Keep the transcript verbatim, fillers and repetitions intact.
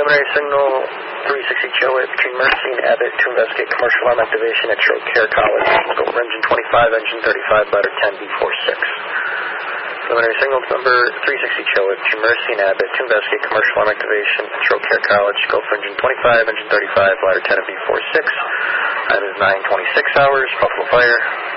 Preliminary signal three sixty Chilliwack between Mercy and Abbott to investigate commercial arm activation at Stroke Care College. Go for engine twenty-five, engine thirty-five, ladder ten, B forty-six. Preliminary signal number three sixty Chilliwack between Mercy and Abbott to investigate commercial arm activation at Stroke Care College. Go for engine twenty-five, engine thirty-five, ladder ten, and B forty-six. Time is nine twenty-six hours. Buffalo Fire.